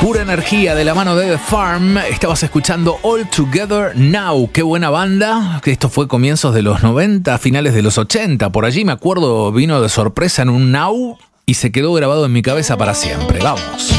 Pura energía de la mano de The Farm. Estabas escuchando All Together Now. Qué buena banda. Esto fue comienzos de los 90, finales de los 80. Por allí me acuerdo, vino de sorpresa en un Now y se quedó grabado en mi cabeza para siempre. Vamos.